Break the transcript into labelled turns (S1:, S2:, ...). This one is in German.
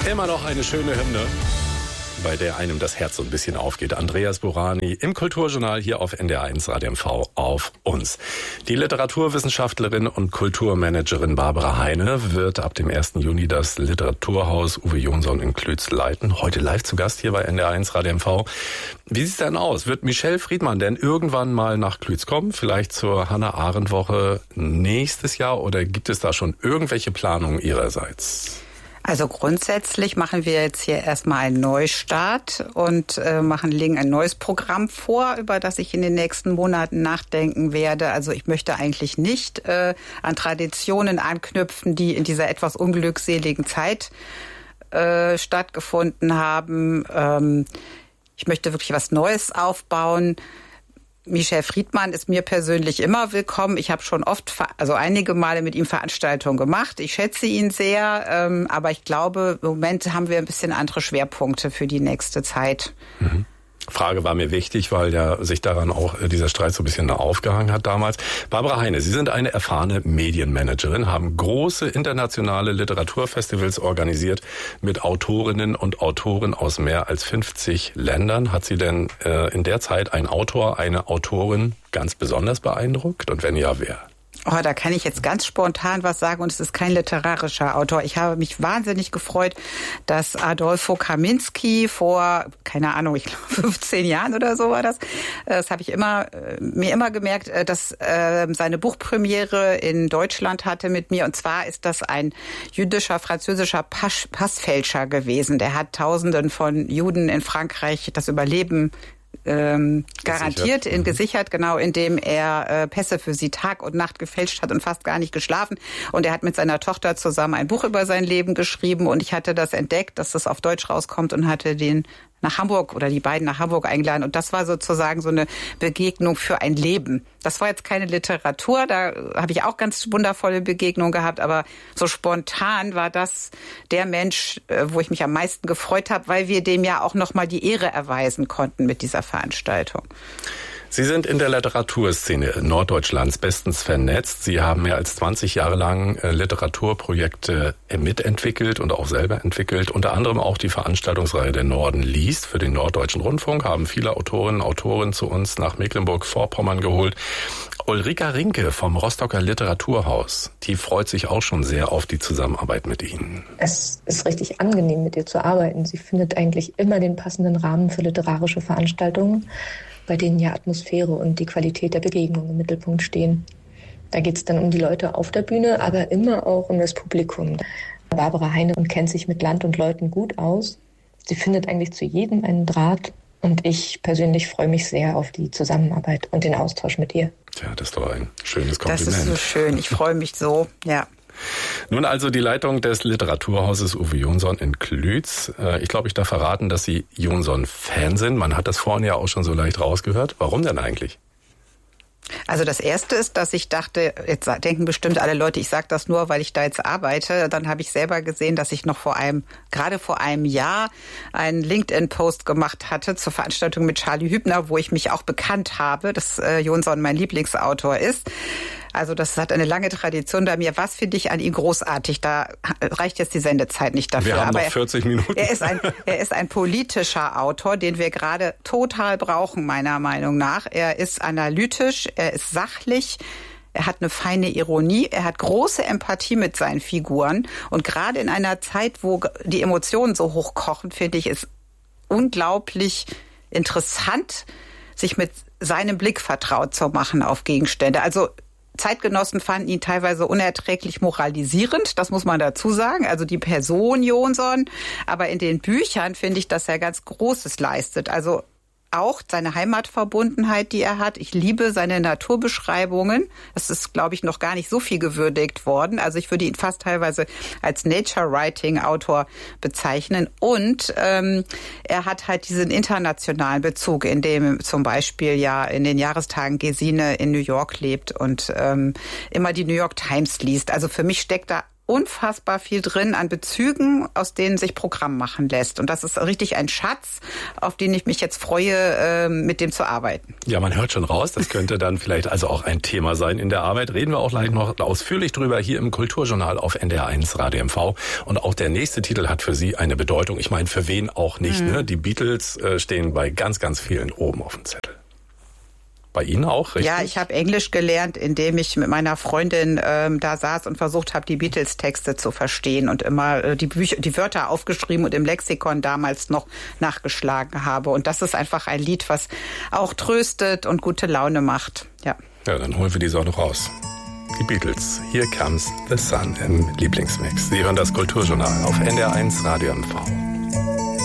S1: Immer noch eine schöne Hymne, bei der einem das Herz so ein bisschen aufgeht. Andreas Burani im Kulturjournal hier auf NDR1 Radio MV auf uns. Die Literaturwissenschaftlerin und Kulturmanagerin Barbara Heine wird ab dem 1. Juni das Literaturhaus Uwe Jonsson in Klütz leiten. Heute live zu Gast hier bei NDR1 Radio MV. Wie sieht's denn aus? Wird Michelle Friedmann denn irgendwann mal nach Klütz kommen? Vielleicht zur Hannah-Arendt-Woche nächstes Jahr? Oder gibt es da schon irgendwelche Planungen ihrerseits?
S2: Also grundsätzlich machen wir jetzt hier erstmal einen Neustart und legen ein neues Programm vor, über das ich in den nächsten Monaten nachdenken werde. Also ich möchte eigentlich nicht an Traditionen anknüpfen, die in dieser etwas unglückseligen Zeit stattgefunden haben. Ich möchte wirklich was Neues aufbauen. Michel Friedmann ist mir persönlich immer willkommen. Ich habe schon einige Male mit ihm Veranstaltungen gemacht. Ich schätze ihn sehr, aber ich glaube, im Moment haben wir ein bisschen andere Schwerpunkte für die nächste Zeit.
S1: Mhm. Frage war mir wichtig, weil ja sich daran auch dieser Streit so ein bisschen aufgehangen hat damals. Barbara Heine, Sie sind eine erfahrene Medienmanagerin, haben große internationale Literaturfestivals organisiert mit Autorinnen und Autoren aus mehr als 50 Ländern. Hat Sie denn in der Zeit ein Autor, eine Autorin ganz besonders beeindruckt? Und wenn ja, wer?
S2: Oh, da kann ich jetzt ganz spontan was sagen und es ist kein literarischer Autor. Ich habe mich wahnsinnig gefreut, dass Adolfo Kaminski vor, keine Ahnung, ich glaube 15 Jahren oder so war das. Das habe ich mir immer gemerkt, dass seine Buchpremiere in Deutschland hatte mit mir. Und zwar ist das ein jüdischer, französischer Passfälscher gewesen. Der hat Tausenden von Juden in Frankreich das Überleben gesichert, genau, indem er Pässe für sie Tag und Nacht gefälscht hat und fast gar nicht geschlafen. Und er hat mit seiner Tochter zusammen ein Buch über sein Leben geschrieben und ich hatte das entdeckt, dass das auf Deutsch rauskommt und hatte den nach Hamburg oder die beiden nach Hamburg eingeladen. Und das war sozusagen so eine Begegnung für ein Leben. Das war jetzt keine Literatur, da habe ich auch ganz wundervolle Begegnungen gehabt, aber so spontan war das der Mensch, wo ich mich am meisten gefreut habe, weil wir dem ja auch nochmal die Ehre erweisen konnten mit dieser Veranstaltung.
S1: Sie sind in der Literaturszene Norddeutschlands bestens vernetzt. Sie haben mehr als 20 Jahre lang Literaturprojekte mitentwickelt und auch selber entwickelt. Unter anderem auch die Veranstaltungsreihe Der Norden liest für den Norddeutschen Rundfunk, haben viele Autorinnen und Autoren zu uns nach Mecklenburg-Vorpommern geholt. Ulrika Rinke vom Rostocker Literaturhaus, die freut sich auch schon sehr auf die Zusammenarbeit mit Ihnen.
S3: Es ist richtig angenehm, mit ihr zu arbeiten. Sie findet eigentlich immer den passenden Rahmen für literarische Veranstaltungen, bei denen ja Atmosphäre und die Qualität der Begegnung im Mittelpunkt stehen. Da geht es dann um die Leute auf der Bühne, aber immer auch um das Publikum. Barbara Heine kennt sich mit Land und Leuten gut aus. Sie findet eigentlich zu jedem einen Draht und ich persönlich freue mich sehr auf die Zusammenarbeit und den Austausch mit ihr.
S1: Tja, das ist doch ein schönes Kompliment.
S2: Das ist so schön, ich freue mich so, ja.
S1: Nun also die Leitung des Literaturhauses Uwe Jonsson in Klütz. Ich glaube, ich darf verraten, dass Sie Jonsson-Fan sind. Man hat das vorhin ja auch schon so leicht rausgehört. Warum denn eigentlich?
S2: Also das Erste ist, dass ich dachte, jetzt denken bestimmt alle Leute, ich sage das nur, weil ich da jetzt arbeite. Dann habe ich selber gesehen, dass ich noch gerade vor einem Jahr einen LinkedIn-Post gemacht hatte zur Veranstaltung mit Charlie Hübner, wo ich mich auch bekannt habe, dass Jonsson mein Lieblingsautor ist. Also das hat eine lange Tradition bei mir. Was finde ich an ihm großartig? Da reicht jetzt die Sendezeit nicht dafür.
S1: Wir haben noch 40 Minuten.
S2: Er ist ein politischer Autor, den wir gerade total brauchen, meiner Meinung nach. Er ist analytisch, er ist sachlich, er hat eine feine Ironie, er hat große Empathie mit seinen Figuren. Und gerade in einer Zeit, wo die Emotionen so hochkochen, finde ich es unglaublich interessant, sich mit seinem Blick vertraut zu machen auf Gegenstände. Also Zeitgenossen fanden ihn teilweise unerträglich moralisierend, das muss man dazu sagen, also die Person Jonsson. Aber in den Büchern finde ich, dass er ganz Großes leistet. Also auch seine Heimatverbundenheit, die er hat. Ich liebe seine Naturbeschreibungen. Das ist, glaube ich, noch gar nicht so viel gewürdigt worden. Also ich würde ihn fast teilweise als Nature-Writing-Autor bezeichnen. Und er hat halt diesen internationalen Bezug, in dem zum Beispiel ja in den Jahrestagen Gesine in New York lebt und immer die New York Times liest. Also für mich steckt da unfassbar viel drin an Bezügen, aus denen sich Programm machen lässt. Und das ist richtig ein Schatz, auf den ich mich jetzt freue, mit dem zu arbeiten.
S1: Ja, man hört schon raus, das könnte dann vielleicht also auch ein Thema sein in der Arbeit. Reden wir auch gleich noch ausführlich drüber hier im Kulturjournal auf NDR1 Radio MV. Und auch der nächste Titel hat für Sie eine Bedeutung. Ich meine, für wen auch nicht. Ne? Die Beatles stehen bei ganz, ganz vielen oben auf dem Zettel. Bei Ihnen auch, richtig?
S2: Ja, ich habe Englisch gelernt, indem ich mit meiner Freundin da saß und versucht habe, die Beatles-Texte zu verstehen und immer die Wörter aufgeschrieben und im Lexikon damals noch nachgeschlagen habe. Und das ist einfach ein Lied, was auch tröstet und gute Laune macht. Ja,
S1: dann holen wir die Sonne raus. Die Beatles, Here Comes the Sun im Lieblingsmix. Sie hören das Kulturjournal auf NDR1 Radio MV.